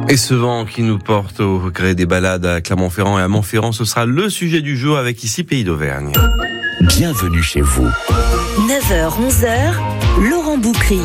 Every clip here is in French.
Et ce vent qui nous porte au gré des balades à Clermont-Ferrand et à Montferrand, ce sera le sujet du jour avec ici Pays d'Auvergne. Bienvenue chez vous. 9h-11h, Laurent Boucry.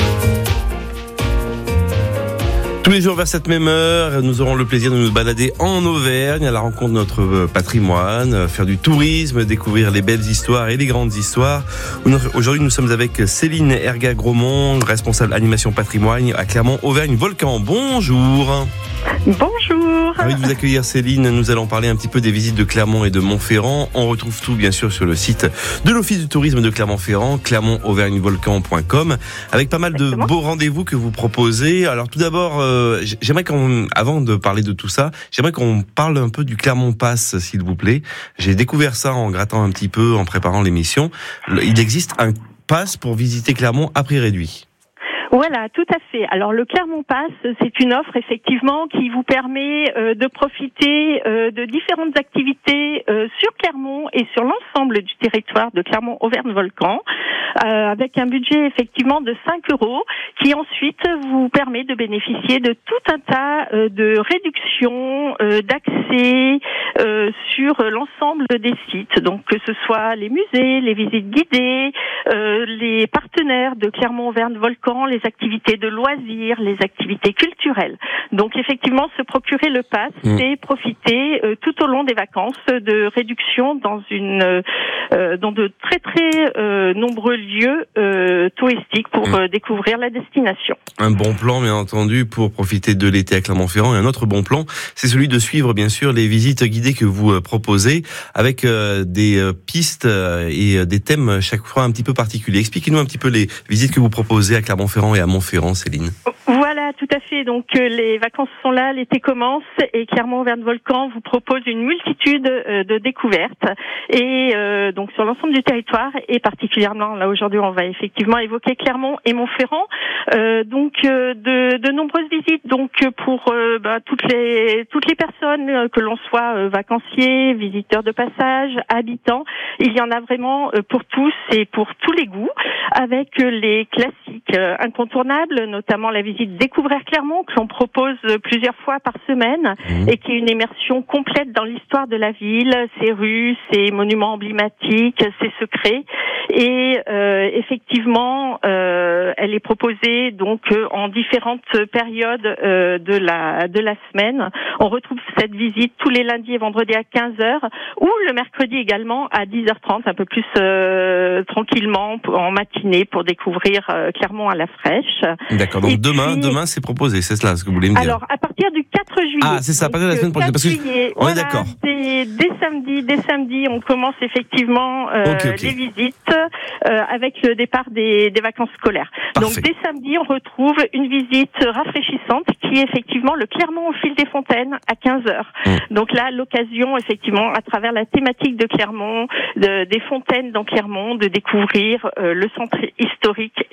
Tous les jours vers cette même heure, nous aurons le plaisir de nous balader en Auvergne à la rencontre de notre patrimoine, faire du tourisme, découvrir les belles histoires et les grandes histoires. Aujourd'hui, nous sommes avec Céline Erga-Gromont, responsable animation patrimoine à Clermont-Auvergne-Volcan. Bonjour. Bonjour. Ravi de vous accueillir Céline. Nous allons parler un petit peu des visites de Clermont et de Montferrand. On retrouve tout bien sûr sur le site de l'Office du tourisme de Clermont-Ferrand, clermont-auvergne-volcan.com, avec pas mal de beaux rendez-vous que vous proposez. Alors tout d'abord, j'aimerais avant de parler de tout ça, j'aimerais qu'on parle un peu du Clermont Pass, s'il vous plaît. J'ai découvert ça en grattant un petit peu, en préparant l'émission. Il existe un pass pour visiter Clermont à prix réduit. Voilà, tout à fait. Alors le Clermont Pass, c'est une offre effectivement qui vous permet de profiter de différentes activités sur Clermont et sur l'ensemble du territoire de Clermont-Auvergne-Volcan, avec un budget effectivement de 5 € qui ensuite vous permet de bénéficier de tout un tas de réductions, d'accès sur l'ensemble des sites. Donc que ce soit les musées, les visites guidées, les partenaires de Clermont-Auvergne-Volcan, les activités de loisirs, les activités culturelles. Donc effectivement, se procurer le pass, c'est profiter tout au long des vacances de réductions dans de très très nombreux lieux touristiques pour découvrir la destination. Un bon plan, bien entendu, pour profiter de l'été à Clermont-Ferrand. Et un autre bon plan, c'est celui de suivre, bien sûr, les visites guidées que vous proposez avec des pistes et des thèmes chaque fois un petit peu particuliers. Expliquez-nous un petit peu les visites que vous proposez à Clermont-Ferrand et à Montferrand, Céline. Voilà, tout à fait. Donc les vacances sont là, l'été commence et Clermont-Auvergne-Volcan vous propose une multitude de découvertes et donc sur l'ensemble du territoire et particulièrement là aujourd'hui on va effectivement évoquer Clermont et Montferrand. Donc de nombreuses visites donc pour toutes les personnes que l'on soit vacanciers, visiteurs de passage, habitants, il y en a vraiment pour tous et pour tous les goûts avec les classiques incontournables, notamment la visite Découvrir Clermont que l'on propose plusieurs fois par semaine et qui est une immersion complète dans l'histoire de la ville, ses rues, ses monuments emblématiques, ses secrets et effectivement elle est proposée donc en différentes périodes de la semaine. On retrouve cette visite tous les lundis et vendredis à 15h ou le mercredi également à 10h30 un peu plus tranquillement en matinée pour découvrir Clermont à la fraîche. D'accord, donc demain c'est proposé, c'est cela ce que vous voulez me dire. Alors à partir du 4 juillet. Ah, c'est ça, à partir de la semaine prochaine parce que on est d'accord. C'est dès samedi, on commence effectivement les visites avec le départ des vacances scolaires. Parfait. Donc dès samedi, on retrouve une visite rafraîchissante qui est effectivement le Clermont au fil des fontaines à 15h. Donc là, l'occasion effectivement à travers la thématique de Clermont, des fontaines dans Clermont, de découvrir le centre historique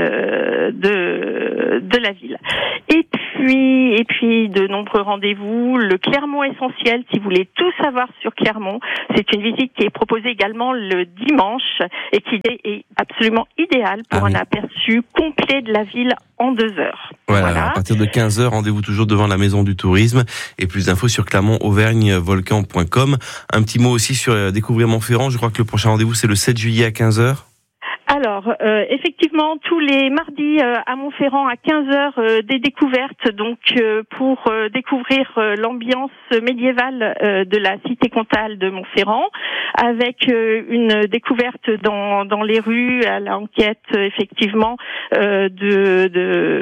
de la ville. Et puis de nombreux rendez-vous, le Clermont essentiel, si vous voulez tout savoir sur Clermont, c'est une visite qui est proposée également le dimanche et qui est absolument idéale pour un aperçu complet de la ville en 2 heures. Voilà. À partir de 15h, rendez-vous toujours devant la Maison du Tourisme et plus d'infos sur clermont-auvergne-volcan.com. Un petit mot aussi sur Découvrir Montferrand, je crois que le prochain rendez-vous c'est le 7 juillet à 15h. Alors, effectivement, tous les mardis à Montferrand à 15h, des découvertes donc pour découvrir l'ambiance médiévale de la cité comtale de Montferrand, avec une découverte dans les rues à l'enquête effectivement des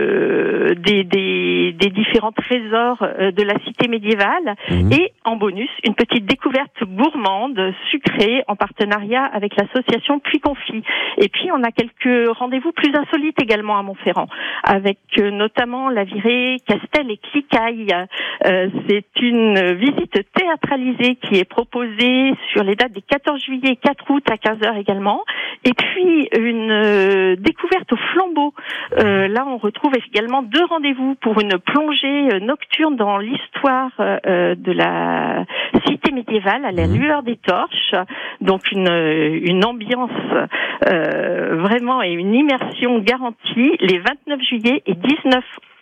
différents trésors de la cité médiévale et en bonus une petite découverte gourmande sucrée en partenariat avec l'association Puy Confit. Et puis on a quelques rendez-vous plus insolites également à Montferrand, avec notamment la virée Castel et Clicaille. C'est une visite théâtralisée qui est proposée sur les dates des 14 juillet et 4 août à 15h également. Et puis une découverte au flambeau. Là on retrouve également 2 rendez-vous pour une plongée nocturne dans l'histoire de la cité médiévale à la lueur des torches. Donc une ambiance vraiment et une immersion garantie les 29 juillet et 19 août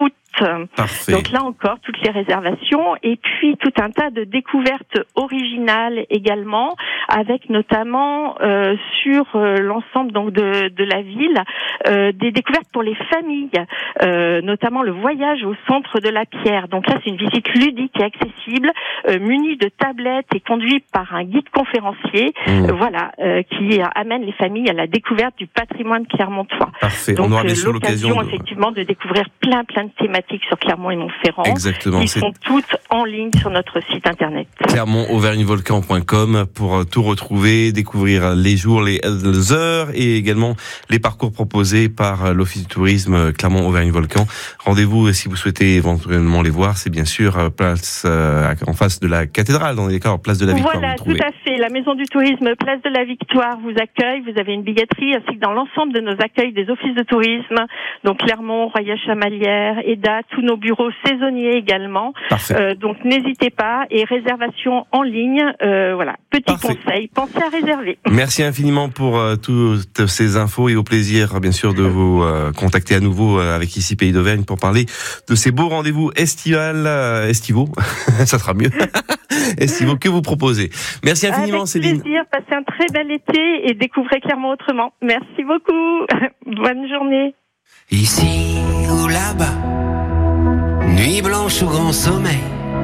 Parfait. Donc là encore, toutes les réservations et puis tout un tas de découvertes originales également, avec notamment sur l'ensemble donc de la ville des découvertes pour les familles, notamment le voyage au centre de la pierre. Donc là, c'est une visite ludique et accessible, munie de tablettes et conduite par un guide conférencier, qui amène les familles à la découverte du patrimoine clermontois. Parfait. Donc, on aura bien sûr l'occasion effectivement de découvrir plein de thématiques sur Clermont et Montferrand. Exactement. Qui sont toutes en ligne sur notre site internet. ClermontAuvergneVolcan.com pour tout retrouver, découvrir les jours, les heures et également les parcours proposés par l'Office du tourisme Clermont-Auvergne-Volcan. Rendez-vous si vous souhaitez éventuellement les voir, c'est bien sûr place en face de la cathédrale, dans les décors place de la Victoire. Voilà, tout à fait. La Maison du tourisme place de la Victoire vous accueille. Vous avez une billetterie ainsi que dans l'ensemble de nos accueils des offices de tourisme, donc Clermont, Roya-Chamalières, EDA, tous nos bureaux saisonniers également. Donc n'hésitez pas et réservation en ligne. Petit conseil, pensez à réserver. Merci infiniment pour toutes ces infos et au plaisir bien sûr de vous contacter à nouveau avec ici Pays d'Auvergne pour parler de ces beaux rendez-vous estivaux, ça sera mieux, estivaux que vous proposez. Merci infiniment Céline. Avec plaisir, passez un très bel été et découvrez Clermont autrement. Merci beaucoup, bonne journée. Ici ou là-bas, nuit blanche ou grand sommeil.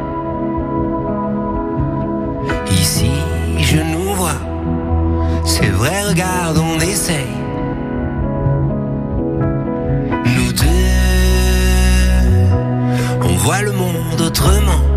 Ici je nous vois, c'est vrai, regarde, on essaye. Nous deux, on voit le monde autrement.